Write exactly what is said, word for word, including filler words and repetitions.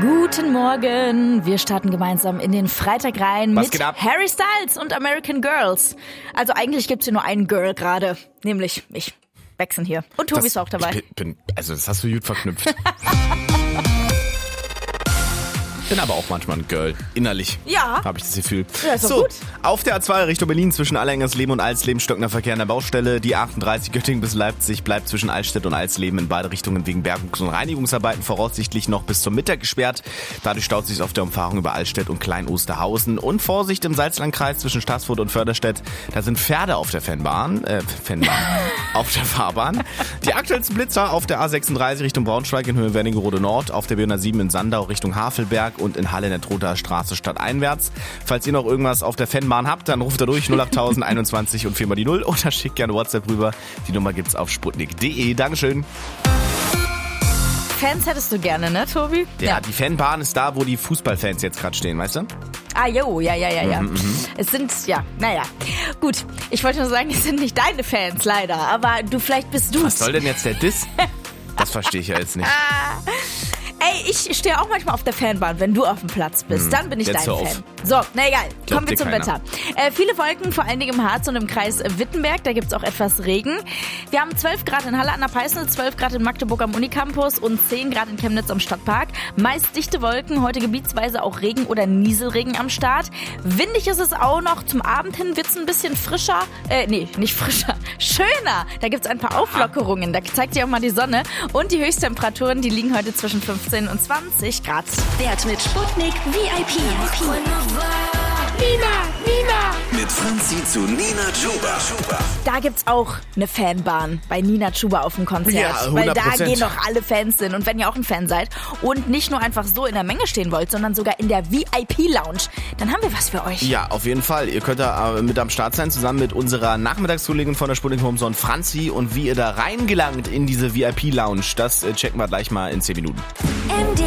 Guten Morgen. Wir starten gemeinsam in den Freitag rein Was mit geht ab? Harry Styles und American Girls. Also eigentlich gibt's hier nur einen Girl gerade, nämlich mich. Wechseln hier. Und Tobi ist auch dabei. Ich bin, bin, also das hast du gut verknüpft. Bin aber auch manchmal ein Girl. Innerlich. Ja. Habe ich das Gefühl. Ja, ist doch so, gut. auf der A zwei Richtung Berlin zwischen Allerleben und Alsleben stockender Verkehr an der Baustelle. Die achtunddreißig Göttingen bis Leipzig bleibt zwischen Altstedt und Alsleben in beide Richtungen wegen Bergungs- und Reinigungsarbeiten voraussichtlich noch bis zum Mittag gesperrt. Dadurch staut sich auf der Umfahrung über Altstedt und Klein-Osterhausen. Und Vorsicht im Salzlandkreis zwischen Staßfurt und Förderstedt. Da sind Pferde auf der Fernbahn. Äh, Fernbahn. auf der Fahrbahn. Die aktuellsten Blitzer auf der A sechsunddreißig Richtung Braunschweig in Höhe Wernigerode Nord. Auf der B hundertsieben in Sandau Richtung Havelberg und in Halle in der Trothaer Straße stadteinwärts. Falls ihr noch irgendwas auf der Fanbahn habt, dann ruft da durch null acht tausend einundzwanzig und vier mal die null oder schickt gerne WhatsApp rüber. Die Nummer gibt's auf sputnik punkt de. Dankeschön. Fans hättest du gerne, ne, Tobi? Ja, ja, die Fanbahn ist da, wo die Fußballfans jetzt gerade stehen, weißt du? Ah, jo, ja, ja, ja, ja. Mhm, mhm. Es sind, ja, naja. Gut, ich wollte nur sagen, es sind nicht deine Fans, leider. Aber du, vielleicht bist du's. Was soll denn jetzt der Diss? Das verstehe ich ja jetzt nicht. Ey, ich stehe auch manchmal auf der Fanbahn, wenn du auf dem Platz bist. Hm, Dann bin ich jetzt dein hör auf. Fan. So, na egal. Kommen wir dir zum keiner. Wetter. Äh, viele Wolken, vor allen Dingen im Harz und im Kreis Wittenberg. Da gibt's auch etwas Regen. Wir haben zwölf Grad in Halle an der Peißnitz, zwölf Grad in Magdeburg am Unicampus und zehn Grad in Chemnitz am Stadtpark. Meist dichte Wolken, heute gebietsweise auch Regen oder Nieselregen am Start. Windig ist es auch noch. Zum Abend hin wird's ein bisschen frischer. Äh, nee, nicht frischer. Schöner. Da gibt's ein paar Auflockerungen. Da zeigt sich auch mal die Sonne. Und die Höchsttemperaturen, die liegen heute zwischen fünfzehn und zwanzig Grad. Wert mit Sputnik V I P. Nina, Nina. Mit Franzi zu Nina Chuba. Da gibt's auch eine Fanbahn bei Nina Chuba auf dem Konzert. Ja, weil hundert da Prozent. gehen noch alle Fans hin. Und wenn ihr auch ein Fan seid und nicht nur einfach so in der Menge stehen wollt, sondern sogar in der V I P-Lounge, dann haben wir was für euch. Ja, auf jeden Fall. Ihr könnt da äh, mit am Start sein, zusammen mit unserer Nachmittagskollegin von der Sputnik Homeson, Franzi. Und wie ihr da reingelangt in diese V I P-Lounge, das äh, checken wir gleich mal in zehn Minuten. M D